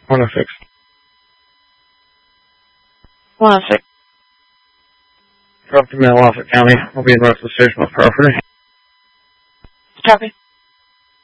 106. 106. Drop to Manhasset County. I'll be in Russell Station with property. Copy.